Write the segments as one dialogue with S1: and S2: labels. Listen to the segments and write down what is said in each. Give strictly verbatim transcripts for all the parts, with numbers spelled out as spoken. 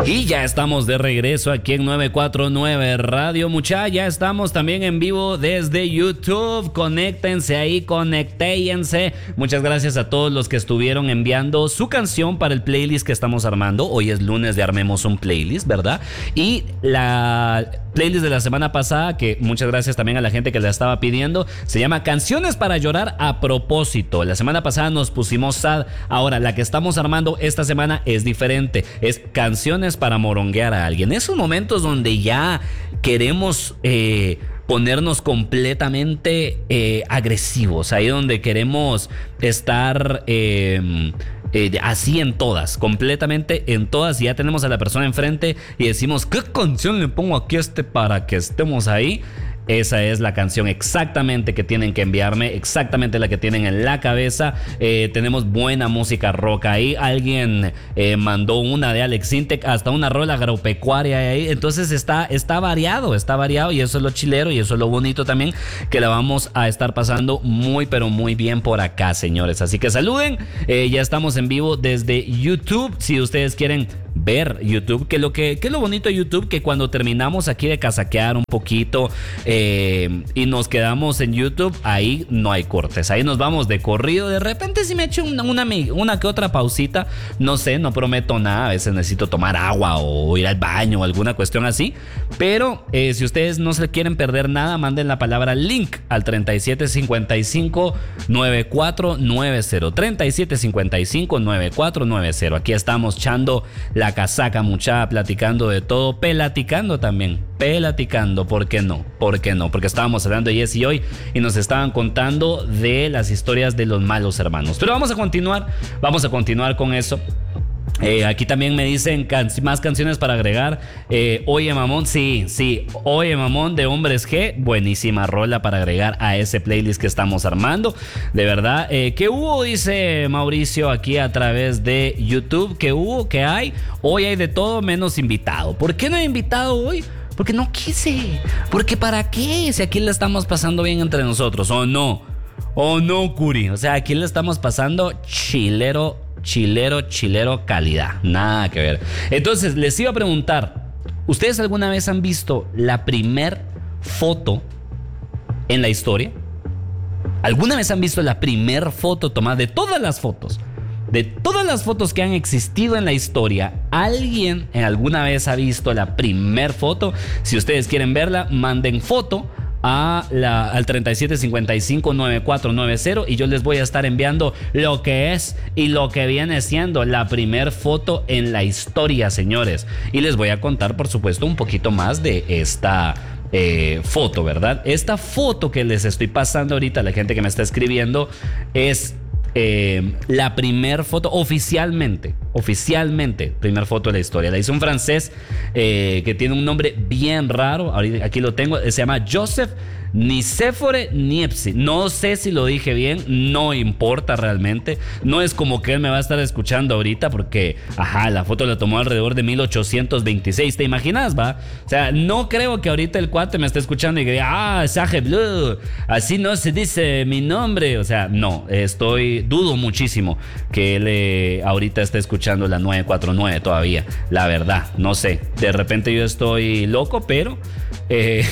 S1: Y ya estamos de regreso aquí en nueve cuatro nueve Radio Mucha. Ya estamos también en vivo desde YouTube. Conéctense ahí, conectéense. Muchas gracias a todos los que estuvieron enviando su canción para el playlist que estamos armando. Hoy es lunes de Armemos un Playlist, ¿verdad? Y la playlist de la semana pasada, que muchas gracias también a la gente que la estaba pidiendo, se llama Canciones para llorar a propósito. La semana pasada nos pusimos sad. Ahora, la que estamos armando esta semana es diferente. Es Canciones para moronguear a alguien. Esos momentos donde ya queremos eh, ponernos completamente eh, agresivos, ahí donde queremos estar eh, eh, así en todas, completamente en todas, y ya tenemos a la persona enfrente y decimos, ¿qué canción le pongo aquí a este para que estemos ahí? Esa es la canción exactamente que tienen que enviarme, exactamente la que tienen en la cabeza. Eh, tenemos buena música rock ahí. Alguien eh, mandó una de Alex Sintek, hasta una rola agropecuaria ahí. Entonces está, está variado, está variado, y eso es lo chilero y eso es lo bonito también, que la vamos a estar pasando muy pero muy bien por acá, señores. Así que saluden, eh, ya estamos en vivo desde YouTube. Si ustedes quieren ver YouTube, que lo que, que es lo bonito de YouTube, que cuando terminamos aquí de casaquear un poquito eh, y nos quedamos en YouTube, ahí no hay cortes, ahí nos vamos de corrido. De repente si me echo una, una, una que otra pausita, no sé, no prometo nada, a veces necesito tomar agua o ir al baño o alguna cuestión así, pero eh, si ustedes no se quieren perder nada, manden la palabra link al treinta y siete cincuenta y cinco noventa y cuatro noventa, treinta y siete cincuenta y cinco noventa y cuatro noventa. Aquí estamos echando la casaca, mucha, platicando de todo, pelaticando también, pelaticando, ¿por qué no? ¿Por qué no? Porque estábamos hablando de Jesse hoy y nos estaban contando de las historias de los malos hermanos. Pero vamos a continuar, vamos a continuar con eso. Eh, aquí también me dicen can- más canciones para agregar. eh, Oye Mamón, sí, sí, Oye Mamón de Hombres G, buenísima rola para agregar a ese playlist que estamos armando. De verdad, eh, ¿qué hubo? Dice Mauricio aquí a través de YouTube. ¿Qué hubo? ¿Qué hay? Hoy hay de todo menos invitado. ¿Por qué no hay invitado hoy? Porque no quise. Porque ¿para qué? Si aquí le estamos pasando bien entre nosotros, ¿o no? ¿O no, Curi? O sea, aquí le estamos pasando chilero, chilero, chilero calidad. Nada que ver. Entonces, les iba a preguntar, ¿ustedes alguna vez han visto la primer foto en la historia? ¿Alguna vez han visto la primer foto tomada de todas las fotos? De todas las fotos que han existido en la historia, ¿alguien alguna vez ha visto la primer foto? Si ustedes quieren verla, manden foto a la, al treinta y siete cincuenta y cinco noventa y cuatro noventa y yo les voy a estar enviando lo que es y lo que viene siendo la primer foto en la historia, señores. Y les voy a contar, por supuesto, un poquito más de esta eh, foto, ¿verdad? Esta foto que les estoy pasando ahorita a la gente que me está escribiendo es Eh, la primer foto oficialmente, oficialmente, primer foto de la historia. La hizo un francés eh, que tiene un nombre bien raro. Ahorita, aquí lo tengo, se llama Joseph Nicéphore Niepce. No sé si lo dije bien, no importa realmente. No es como que él me va a estar escuchando ahorita porque, ajá, la foto la tomó alrededor de mil ochocientos veintiséis. ¿Te imaginas, va? O sea, no creo que ahorita el cuate me esté escuchando y que diga, ah, Sage Blue, así no se dice mi nombre. O sea, no, estoy, dudo muchísimo que él eh, ahorita esté escuchando la nueve cuatro nueve todavía. La verdad, no sé. De repente yo estoy loco, pero eh,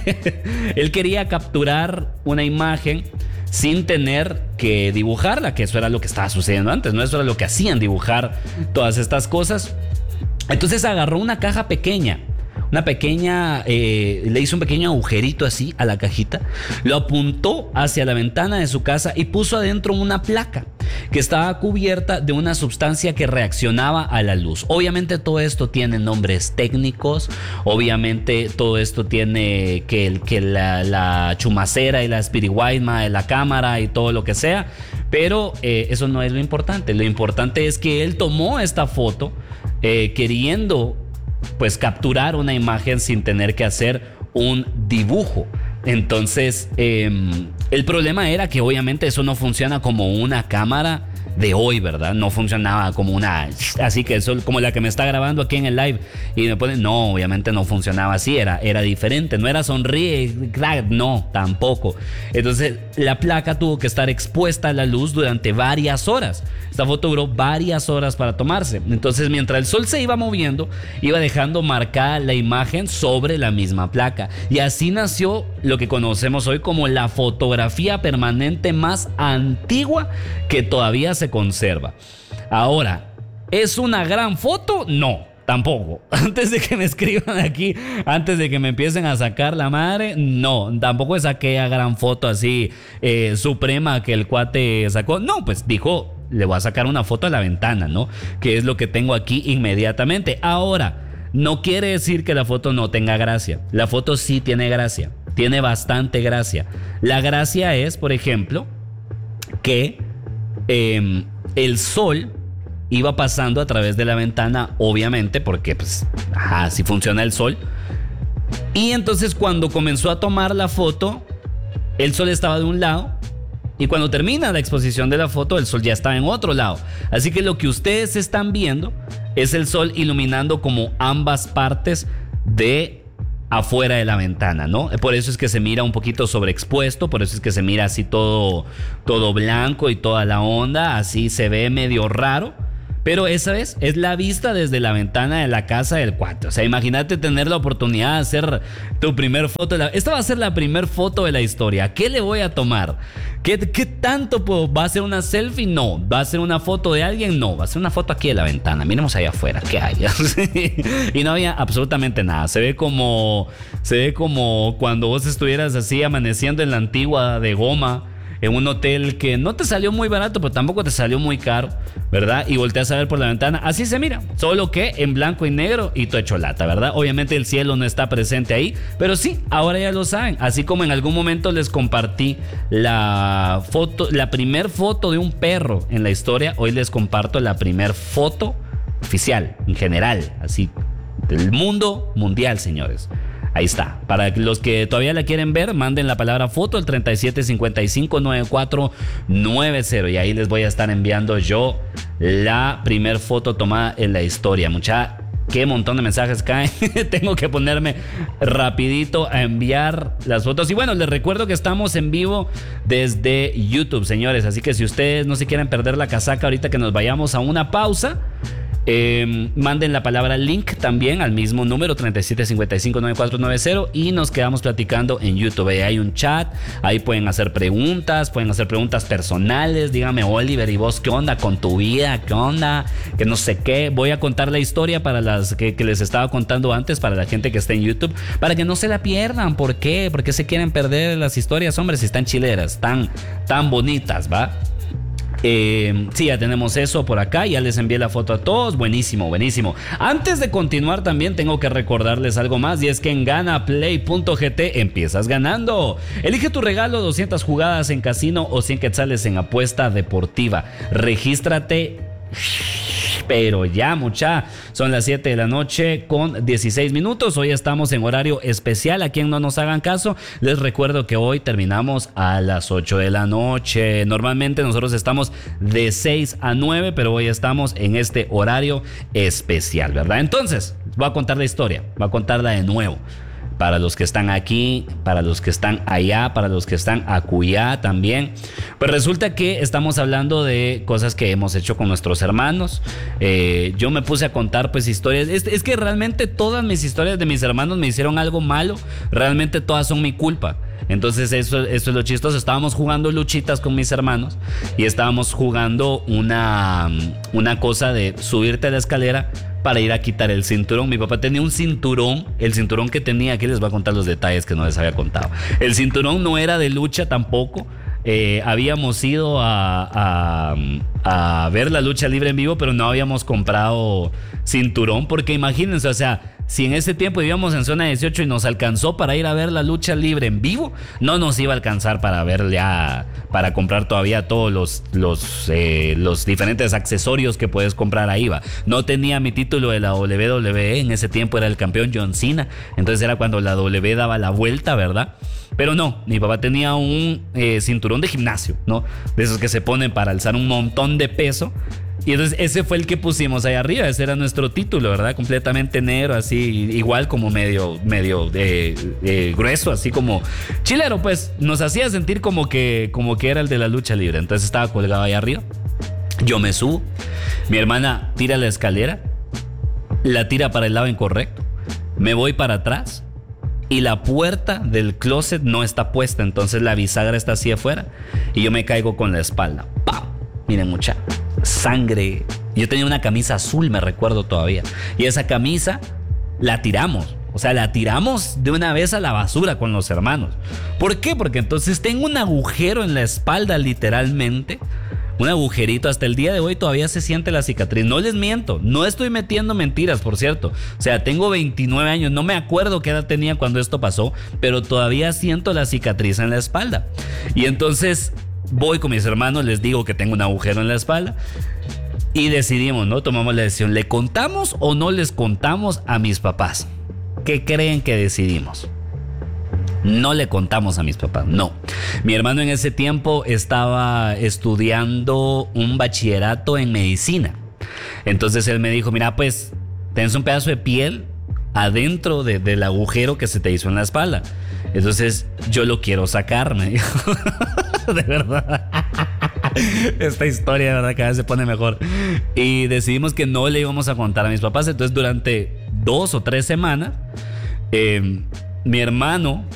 S1: él quería capturar una imagen sin tener que dibujarla, que eso era lo que estaba sucediendo antes, ¿no? Eso era lo que hacían, dibujar todas estas cosas. Entonces agarró una caja pequeña, una pequeña, eh, le hizo un pequeño agujerito así a la cajita, lo apuntó hacia la ventana de su casa y puso adentro una placa que estaba cubierta de una sustancia que reaccionaba a la luz. Obviamente todo esto tiene nombres técnicos, obviamente todo esto tiene que, que la, la chumacera y la espiriguaima de la cámara y todo lo que sea, pero eh, eso no es lo importante. Lo importante es que él tomó esta foto eh, queriendo pues capturar una imagen sin tener que hacer un dibujo. Entonces eh, el problema era que obviamente eso no funciona como una cámara de hoy, ¿verdad? No funcionaba como una, así que eso, como la que me está grabando aquí en el live y me pone, no, obviamente no funcionaba así, era, era diferente, no era sonríe, no, tampoco. Entonces la placa tuvo que estar expuesta a la luz durante varias horas. Esta foto duró varias horas para tomarse. Entonces, mientras el sol se iba moviendo, iba dejando marcada la imagen sobre la misma placa. Y así nació lo que conocemos hoy como la fotografía permanente más antigua que todavía se conserva. Ahora, ¿es una gran foto? No. Tampoco. Antes de que me escriban aquí, antes de que me empiecen a sacar la madre, no, tampoco es aquella gran foto así eh, suprema que el cuate sacó. No, pues dijo, le voy a sacar una foto a la ventana, ¿no? Que es lo que tengo aquí inmediatamente. Ahora, no quiere decir que la foto no tenga gracia. La foto sí tiene gracia, tiene bastante gracia. La gracia es, por ejemplo, que eh, el sol iba pasando a través de la ventana, obviamente, porque pues así funciona el sol. Y entonces cuando comenzó a tomar la foto, el sol estaba de un lado, y cuando termina la exposición de la foto, el sol ya estaba en otro lado. Así que lo que ustedes están viendo es el sol iluminando como ambas partes de afuera de la ventana, ¿no? Por eso es que se mira un poquito sobreexpuesto, por eso es que se mira así todo, todo blanco y toda la onda, así se ve medio raro. Pero esa vez es la vista desde la ventana de la casa del cuate. O sea, imagínate tener la oportunidad de hacer tu primer foto. De la... Esta va a ser la primer foto de la historia. ¿Qué le voy a tomar? ¿Qué, qué tanto puedo? ¿Va a ser una selfie? No. ¿Va a ser una foto de alguien? No. Va a ser una foto aquí de la ventana. Miremos allá afuera. ¿Qué hay? Y no había absolutamente nada. Se ve como, se ve como cuando vos estuvieras así amaneciendo en la antigua de goma, en un hotel que no te salió muy barato, pero tampoco te salió muy caro, ¿verdad? Y volteas a ver por la ventana, así se mira, solo que en blanco y negro y todo hecho lata, ¿verdad? Obviamente el cielo no está presente ahí, pero sí, ahora ya lo saben. Así como en algún momento les compartí la foto, la primer foto de un perro en la historia, hoy les comparto la primer foto oficial, en general, así, del mundo mundial, señores. Ahí está. Para los que todavía la quieren ver, manden la palabra foto al treinta y siete cincuenta y cinco noventa y cuatro noventa y ahí les voy a estar enviando yo la primer foto tomada en la historia. Mucha, qué montón de mensajes caen. Tengo que ponerme rapidito a enviar las fotos. Y bueno, les recuerdo que estamos en vivo desde YouTube, señores. Así que si ustedes no se quieren perder la casaca ahorita que nos vayamos a una pausa, Eh, manden la palabra link también al mismo número treinta y siete cincuenta y cinco noventa y cuatro noventa y nos quedamos platicando en YouTube. Ahí hay un chat, ahí pueden hacer preguntas, pueden hacer preguntas personales. Dígame, Oliver, ¿y vos qué onda con tu vida? ¿Qué onda? Que no sé qué. Voy a contar la historia para las que, que les estaba contando antes, para la gente que está en YouTube, para que no se la pierdan. ¿Por qué? ¿Por qué se quieren perder las historias, hombre? Si están chileras, tan, tan bonitas, ¿va? Eh, sí, ya tenemos eso por acá. Ya les envié la foto a todos. Buenísimo, buenísimo. Antes de continuar también tengo que recordarles algo más, y es que en ganaplay punto g t empiezas ganando. Elige tu regalo: doscientas jugadas en casino o cien quetzales en apuesta deportiva. Regístrate pero ya, mucha. Son las siete de la noche con dieciséis minutos. Hoy estamos en horario especial. A quien no nos hagan caso, les recuerdo que hoy terminamos a las ocho de la noche. Normalmente nosotros estamos de seis a nueve, pero hoy estamos en este horario especial, ¿verdad? Entonces, voy a contar la historia, voy a contarla de nuevo. Para los que están aquí, para los que están allá, para los que están acullá también. Pues resulta que estamos hablando de cosas que hemos hecho con nuestros hermanos. Eh, yo me puse a contar pues historias. Es, es que realmente todas mis historias de mis hermanos me hicieron algo malo. Realmente todas son mi culpa. Entonces eso, eso es lo chistoso. Estábamos jugando luchitas con mis hermanos y estábamos jugando una, una cosa de subirte a la escalera para ir a quitar el cinturón. Mi papá tenía un cinturón, el cinturón que tenía, aquí les voy a contar los detalles que no les había contado. El cinturón no era de lucha tampoco. Eh, habíamos ido a, a, a ver la lucha libre en vivo, pero no habíamos comprado cinturón, porque imagínense, o sea, si en ese tiempo íbamos en zona dieciocho y nos alcanzó para ir a ver la lucha libre en vivo, no nos iba a alcanzar para ver ya, para comprar todavía todos los, los, eh, los diferentes accesorios que puedes comprar ahí, va. No tenía mi título de la doble u doble u E, en ese tiempo era el campeón John Cena, entonces era cuando la W daba la vuelta, ¿verdad? Pero no, mi papá tenía un eh, cinturón de gimnasio, ¿no? De esos que se ponen para alzar un montón de peso. Y entonces ese fue el que pusimos ahí arriba, ese era nuestro título, ¿verdad? Completamente negro, así, igual como medio, medio eh, eh, grueso, así como chilero, pues nos hacía sentir como que, como que era el de la lucha libre. Entonces estaba colgado ahí arriba, yo me subo, mi hermana tira la escalera, la tira para el lado incorrecto, me voy para atrás y la puerta del closet no está puesta, entonces la bisagra está así afuera y yo me caigo con la espalda. ¡Pam! Miren, mucha sangre. Yo tenía una camisa azul, me recuerdo todavía, y esa camisa la tiramos. O sea, la tiramos de una vez a la basura con los hermanos. ¿Por qué? Porque entonces tengo un agujero en la espalda, literalmente. Un agujerito, hasta el día de hoy todavía se siente la cicatriz. No les miento, no estoy metiendo mentiras, por cierto. O sea, tengo veintinueve años, no me acuerdo qué edad tenía cuando esto pasó, pero todavía siento la cicatriz en la espalda. Y entonces voy con mis hermanos, les digo que tengo un agujero en la espalda y decidimos, ¿no? Tomamos la decisión, ¿le contamos o no les contamos a mis papás? ¿Qué creen que decidimos? No le contamos a mis papás, no. Mi hermano en ese tiempo estaba estudiando un bachillerato en medicina. Entonces él me dijo, mira, pues, tenés un pedazo de piel adentro de, del agujero que se te hizo en la espalda. Entonces yo lo quiero sacar, me dijo. De verdad. Esta historia de verdad cada vez se pone mejor. Y decidimos que no le íbamos a contar a mis papás. Entonces durante dos o tres semanas, eh, mi hermano